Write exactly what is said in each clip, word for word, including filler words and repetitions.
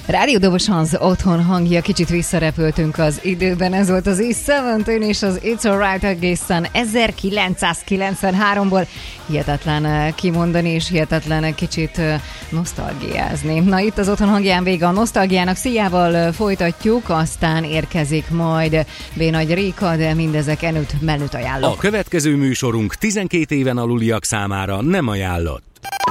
Rádiódobos az otthon hangja, kicsit visszarepültünk az időben, ez volt az East Seventeen és az It's Alright egészen ezerkilencszázkilencvenháromból. Hihetetlen kimondani és hihetetlen kicsit nosztalgiázni. Na itt az otthon hangján vége a nosztalgiának, szíjával folytatjuk, aztán érkezik majd B-Nagy Réka, de mindezek előtt menüt ajánlok. A következő műsorunk tizenkét éven aluliak számára nem ajánlott.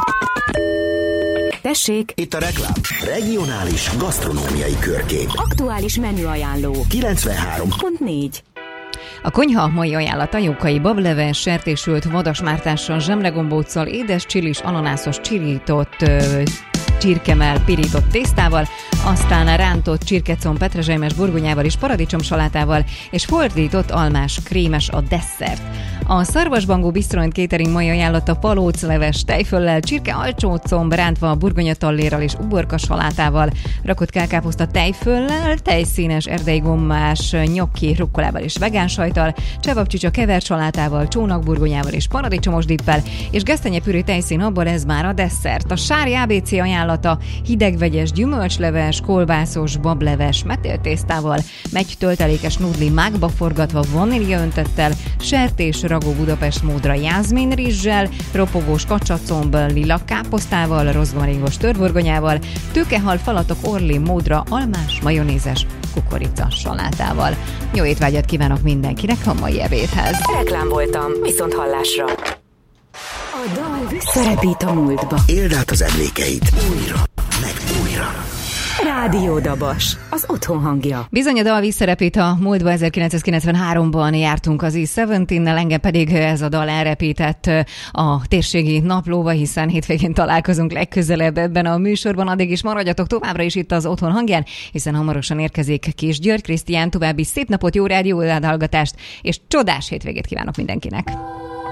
Tessék! Itt a reklám. Regionális gasztronómiai körkép. Aktuális menüajánló. kilencvenhárom pont négy. A konyha mai ajánlata: jókai bableves, sertésült vadasmártással, zsemlegombóccal, édes csilis, ananászos csirított ö, csirkemell pirított tésztával, aztán rántott csirkecomb petrezselymes burgonyával és paradicsomsalátával, és fordított almás krémes a desszert. A Szarvasbangó Bistro and Catering mai ajánlata: palócleves tejföllel, csirke alcsócomb rántva a burgonyatallérral és uborka salátával, rakott kálkáposzta tejföllel, tejszínes erdei gombás nyokki rukkolával és vegán sajttal, csevapcsicsa kevert salátával, csónakburgonyával és paradicsomos dippel, és gesztenyepüré tejszín abból, ez már a desszert. A Sári á bé cé ajánlata: hidegvegyes gyümölcsleves, kolbászos bableves metéltésztával, megy töltelékes nudli mágba forgatva vanília öntettel, sertés ragú Budapest módra jászmin rizssel, ropogós kacsacomb lila káposztával, rozmaringos törburgonyával, tőkehal falatok orli módra almás majonézes kukorica salátával. Jó étvágyat kívánok mindenkinek a mai ebédhez. Reklám voltam, viszont hallásra. A dal visszarepít a múltba. Éld át az emlékeit újra, meg újra. Rádiódobos, az otthon hangja. Bizony, a dal visszarepít a múltba. ezerkilencszázkilencvenháromban jártunk az East Seventeennel, engem pedig ez a dal elrepített a térségi naplóba, hiszen hétvégén találkozunk legközelebb ebben a műsorban. Addig is maradjatok továbbra is itt az otthon hangján, hiszen hamarosan érkezik Kis György Krisztián. További szép napot, jó rádióhallgatást és csodás hétvégét kívánok mindenkinek.